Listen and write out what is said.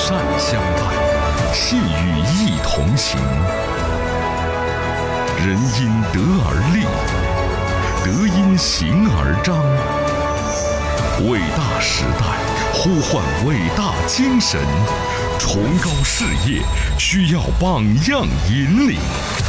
善相伴，是与义同行。人因德而立，德因行而彰。伟大时代呼唤伟大精神，崇高事业需要榜样引领。